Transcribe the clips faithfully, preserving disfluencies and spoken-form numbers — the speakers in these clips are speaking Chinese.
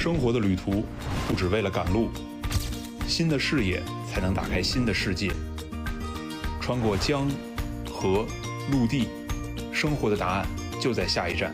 生活的旅途不只为了赶路，新的视野才能打开新的世界。穿过江、河、陆地，生活的答案就在下一站。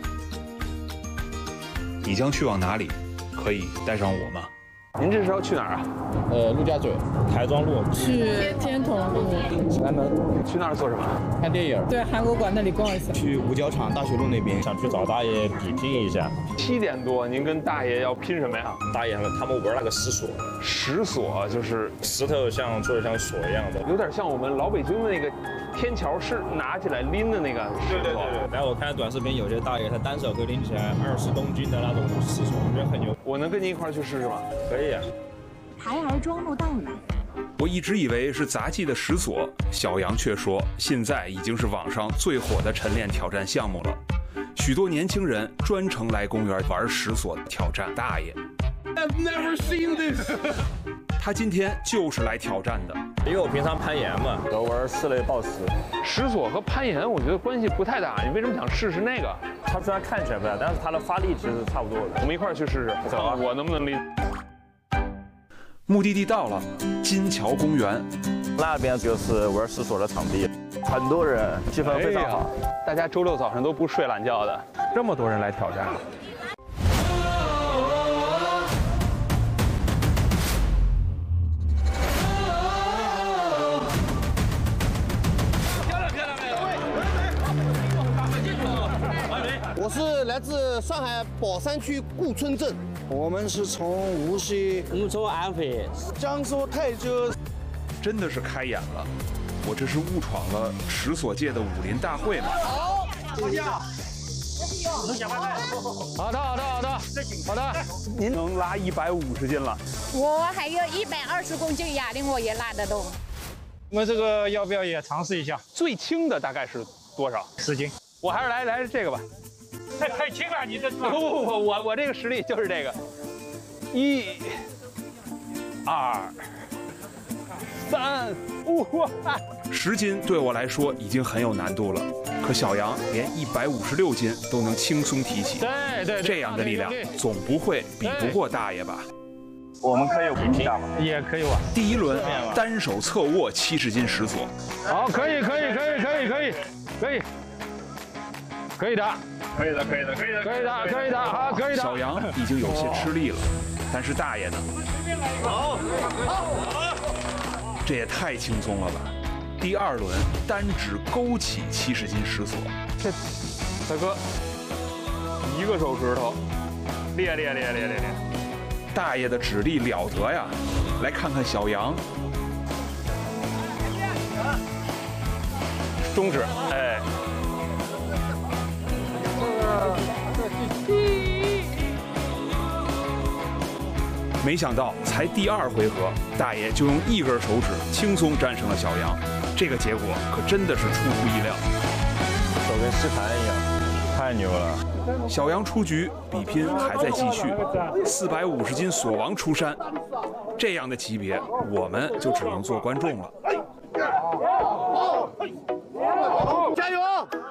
你将去往哪里？可以带上我吗？ 您这是要去哪儿啊？ 呃，陆家嘴、台庄路， 去天童路、 启安门。 去那儿做什么？ 看电影。 对，韩国馆那里逛一下。 去五角场大学路那边，想去找大爷比拼一下。 七点多，您跟大爷要拼什么呀？ 大爷他们他们玩那个石锁， 石锁就是石头像做的像锁一样的， 有点像我们老北京的那个天桥是拿起来拎的那个石锁。 对对对对。然后我看短视频，有些大爷他单手可以拎起来二十公斤的那种石锁，我觉得很牛。 我能跟您一块儿去试试吗？ 可以啊。 台儿庄路到了。 我一直以为是杂技的石锁，小杨却说现在已经是网上最火的晨练挑战项目了。许多年轻人专程来公园玩石锁挑战大爷。 I've never seen this 他今天就是来挑战的， 因为我平常攀岩嘛，都玩室内抱石。 石锁和攀岩我觉得关系不太大，你为什么想试试那个？ 它虽然看起来不大，但是它的发力其实是差不多的。 我们一块儿去试试， 走啊！ 我能不能拎？ 目的地到了，金桥公园， 那边就是玩石锁的场地，很多人，气氛非常好。 哎、大家周六早上都不睡懒觉的，这么多人来挑战。 我是来自上海宝山区顾村镇，我们是从无锡， 我们从安徽， 江苏泰州， 真的是开眼了。我这是误闯了石锁界的武林大会吗？ 好，坐下。 好的，好的，好的，好的。您能拉一百五十斤了？ 我还有一百二十公斤哑铃，我也拉得动。 我们这个要不要也尝试一下？ 最轻的大概是多少？ 十斤。 我还是来来这个吧。 太太轻了，你这不不不不，我我这个实力就是这个，一、二、三、五。 十斤对我来说已经很有难度了，可小杨连一百五十六斤都能轻松提起。 对对， 这样的力量总不会比不过大爷吧？ 我们可以比拼一下吗？ 也可以吧。 第一轮单手侧握七十斤石锁。 好，可以可以可以可以可以可以可以的。 可以的，可以的，可以的， 可以的，可以的，好，可以的。 小杨已经有些吃力了，但是大爷呢？ 好， 这也太轻松了吧！第二轮单指勾起七十斤石锁， 这大哥一个手指头，练练练练练练。 大爷的指力了得呀！来看看小杨， 中指，哎。 没想到才第二回合，大爷就用一根手指轻松战胜了小杨，这个结果可真的是出乎意料。 手跟吸盘一样，太牛了！ 小杨出局，比拼还在继续。四百五十斤锁王出山，这样的级别，我们就只能做观众了。 加油！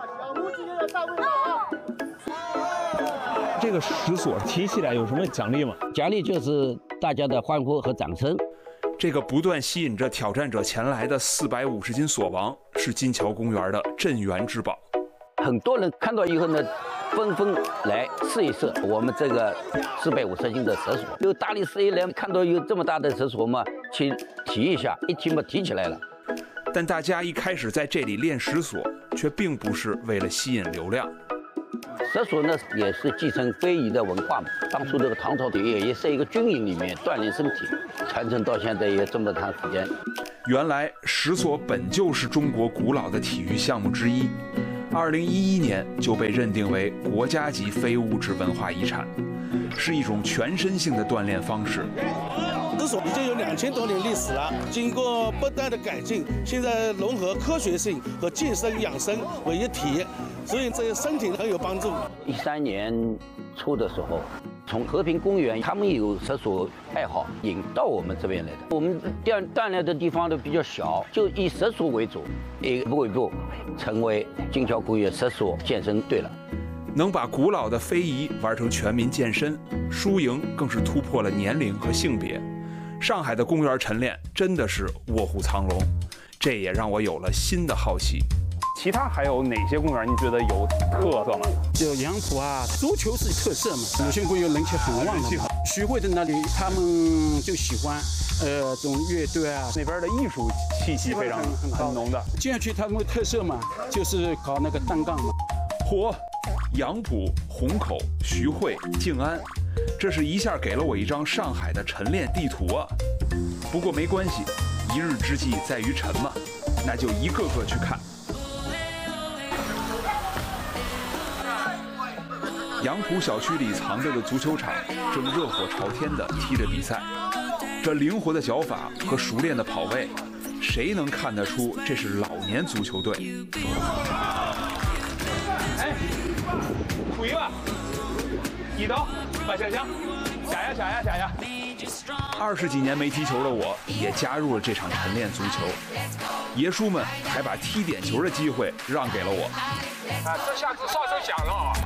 这个石锁提起来有什么奖励吗？ 奖励就是大家的欢呼和掌声。 这个不断吸引着挑战者前来的四百五十斤锁王，是金桥公园的镇园之宝。 很多人看到以后呢，纷纷来试一试我们这个四百五十斤的石锁。有大力士一来看到有这么大的石锁嘛，去提一下，一提嘛提起来了。 但大家一开始在这里练石锁，却并不是为了吸引流量。 石锁呢也是继承非遗的文化嘛。当初这个唐朝也也是一个军营里面锻炼身体，传承到现在也这么长时间。 原来石锁本就是中国古老的体育项目之一，二零一一年就被认定为国家级非物质文化遗产，是一种全身性的锻炼方式。 石锁已经有两千多年历史了，经过不断的改进，现在融合科学性和健身养生为一体，所以对身体很有帮助。 一三年初的时候，从和平公园他们有石锁爱好引到我们这边来的。我们锻锻炼的地方都比较小，就以石锁为主，一步一步成为金桥公园石锁健身队了。 能把古老的非遗玩成全民健身，输赢更是突破了年龄和性别。上海的公园晨练真的是卧虎藏龙，这也让我有了新的好奇。 其他还有哪些公园你觉得有特色吗？ 就杨浦啊，足球是特色嘛，鲁迅公园人气很旺的。徐汇的那里，他们就喜欢呃这种乐队啊， 那边的艺术气息非常很浓的。 接下去他们的特色嘛，就是搞那个单杠嘛。 嚯，杨浦、虹口、徐汇、静安，这是一下给了我一张上海的晨练地图啊！不过没关系，一日之计在于晨嘛，那就一个个去看。杨浦小区里藏着的足球场正热火朝天地踢着比赛，这灵活的脚法和熟练的跑位，谁能看得出这是老年足球队？ 哎，thủ一吧，一刀，把下枪，下呀下呀下呀！ 二十几年没踢球的我，也加入了这场晨练足球。爷叔们还把踢点球的机会让给了我。 啊，这下子哨声响了啊！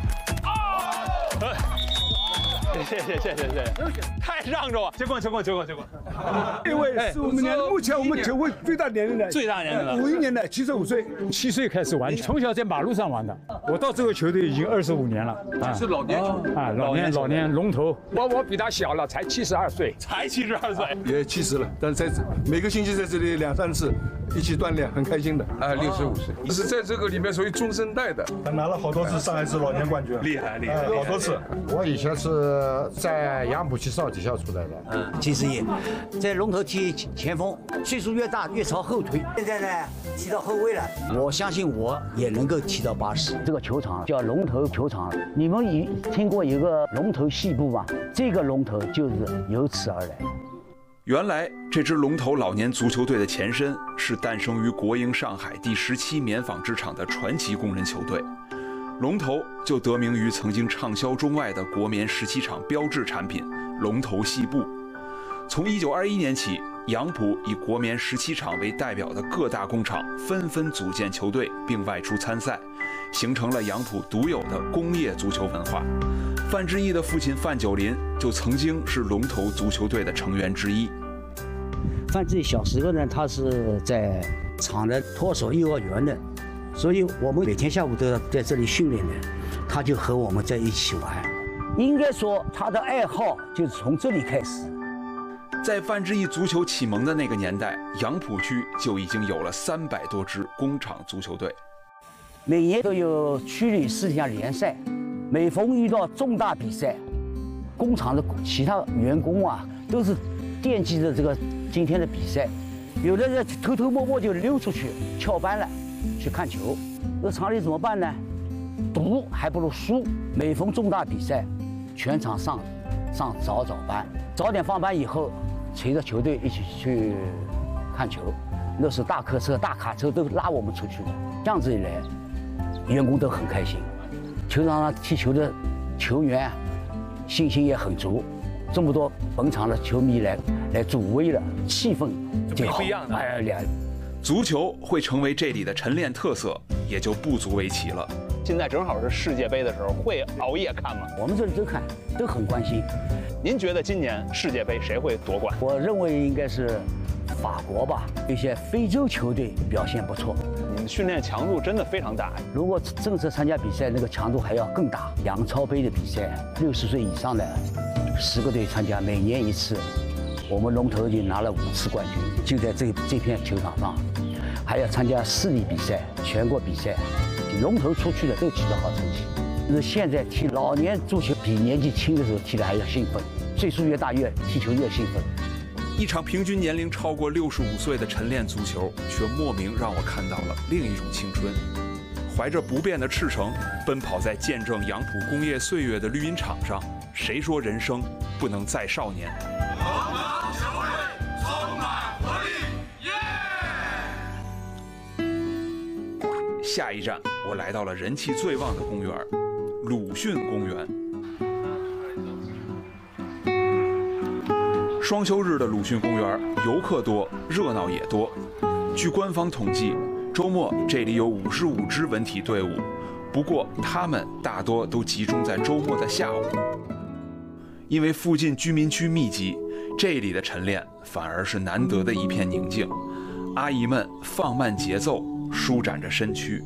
谢谢谢谢谢谢，太让着我，结棍结棍结棍结棍！ 因为是我们年目前我们球会最大年龄的， 最大年龄的五一年的七十五岁， 七岁开始玩，从小在马路上玩的。我到这个球队已经二十五年了，啊， 是老年球啊，老年老年龙头。 我我比他小了，才七十二岁， 才七十二岁， 也七十了，但是在每个星期在这里两三次一起锻炼，很开心的。 啊，六十五岁，是在这个里面属于中生代的。 他拿了好多次上海市老年冠军， 厉害厉害， 好多次。 我以前是在杨浦区少体校出来的， 嗯，七十一，在龙头踢前锋，岁数越大越朝后推。现在呢，踢到后卫了，我相信我也能够踢到八十。 这个球场叫龙头球场，你们有听过一个龙头戏部吗？这个龙头就是由此而来。 原来这支龙头老年足球队的前身是诞生于国营上海第十七棉纺织厂的传奇工人球队。龙头就得名于曾经畅销中外的国棉十七厂标志产品龙头细布。从一九二一年起，杨浦以国棉十七厂为代表的各大工厂纷纷组建球队并外出参赛，形成了杨浦独有的工业足球文化。范志毅的父亲范九林就曾经是龙头足球队的成员之一。 范志毅小时候呢，他是在厂的托手幼儿园的，所以我们每天下午都要在这里训练的，他就和我们在一起玩。应该说他的爱好就是从这里开始。 在范志毅足球启蒙的那个年代，杨浦区就已经有了三百多支工厂足球队， 每年都有区里四项联赛。每逢遇到重大比赛，工厂的其他员工啊，都是惦记着这个今天的比赛，有的人偷偷摸摸就溜出去翘班了，去看球。这厂里怎么办呢？赌还不如输。每逢重大比赛，全场上上早早班，早点放班以后，随着球队一起去看球。那时大客车、大卡车都拉我们出去的，这样子一来，员工都很开心。球场上踢球的球员信心也很足，这么多本场的球迷来来助威了，气氛就不一样的。 哎呀， 足球会成为这里的晨练特色，也就不足为奇了。 现在正好是世界杯的时候，会熬夜看吗？ 我们这里都看，都很关心。 您觉得今年世界杯谁会夺冠？ 我认为应该是法国吧，一些非洲球队表现不错。 你们训练强度真的非常大。 如果正式参加比赛，那个强度还要更大。杨超杯的比赛，六十岁以上的十个队参加，每年一次。我们龙头已经拿了五次冠军，就在这这片球场上。还要参加市里比赛、全国比赛，龙头出去的都取得好成绩。是现在踢老年足球比年纪轻的时候踢的还要兴奋，岁数越大越踢球越兴奋。 一场平均年龄超过六十五岁的晨练足球，却莫名让我看到了另一种青春。怀着不变的赤诚，奔跑在见证杨浦工业岁月的绿茵场上，谁说人生不能再少年？下一站，我来到了人气最旺的公园——鲁迅公园。双休日的鲁迅公园，游客多，热闹也多。据官方统计，周末这里有五十五支文体队伍， 不过他们大多都集中在周末的下午，因为附近居民区密集，这里的晨练反而是难得的一片宁静。阿姨们放慢节奏，舒展着身躯。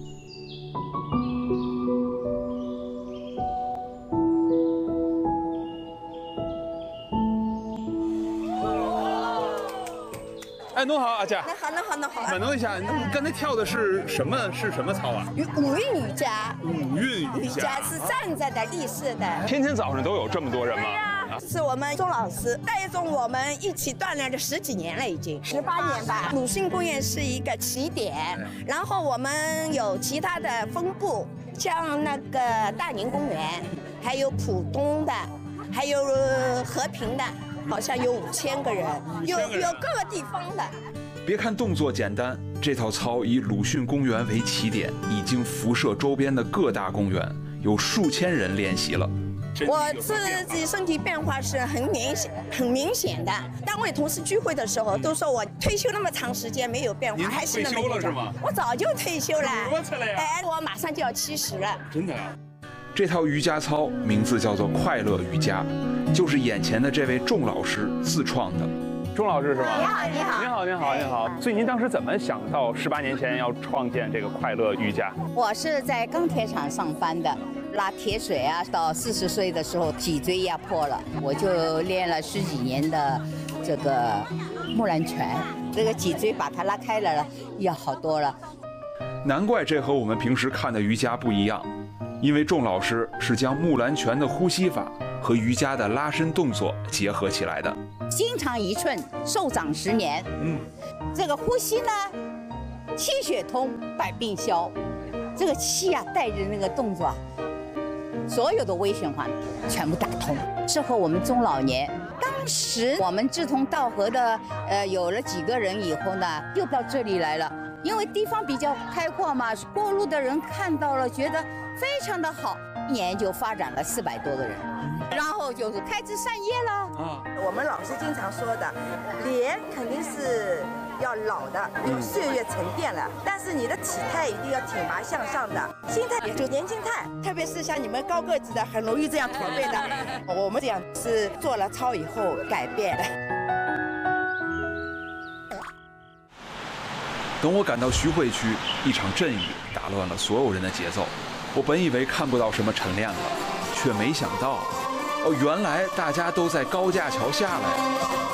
哎，侬好，阿姐。 那好，那好，那好。 问侬一下，你刚才跳的是什么？是什么操啊？ 五韵瑜伽。 五韵瑜伽是站着的，立式的。 天天早上都有这么多人吗？ 啊，是我们钟老师带动我们一起锻炼了十几年了，已经十八年吧。鲁迅公园是一个起点，然后我们有其他的分部，像那个大宁公园，还有浦东的，还有和平的。好像有五千个人，有有各个地方的。 别看动作简单，这套操以鲁迅公园为起点，已经辐射周边的各大公园，有数千人练习了。 我自己身体变化是很明显、很明显的。单位同事聚会的时候都说我退休那么长时间没有变化，还是那么退休了是吗？ 我早就退休了。 多次了呀！ 哎，我马上就要七十了。 真的呀？ 这套瑜伽操名字叫做快乐瑜伽，就是眼前的这位仲老师自创的。 钟老师是吗？ 你好，你好， 你好，你好，你好。所以您当时怎么想到十八年前要创建这个快乐瑜伽？ 我是在钢铁厂上班的，拉铁水啊，到四十岁的时候脊椎压迫了，我就练了十几年的这个木兰拳，这个脊椎把它拉开了，要好多了。 难怪这和我们平时看的瑜伽不一样。因为仲老师是将木兰拳的呼吸法和瑜伽的拉伸动作结合起来的。 筋长一寸，寿长十年。嗯，这个呼吸呢，气血通，百病消。这个气啊，带着那个动作啊，所有的微循环全部打通，适合我们中老年。当时我们志同道合的，呃，有了几个人以后呢，又到这里来了。因为地方比较开阔嘛，过路的人看到了，觉得非常的好，一年就发展了四百多个人，然后就是开枝散叶了。 啊，我们老师经常说的，脸肯定是要老的，因为岁月沉淀了，但是你的体态一定要挺拔向上的，心态也就年轻态，特别是像你们高个子的，很容易这样驼背的。我们这样是做了操以后改变的。 等我赶到徐汇区，一场阵雨打乱了所有人的节奏。我本以为看不到什么晨练了，却没想到，哦，原来大家都在高架桥下来。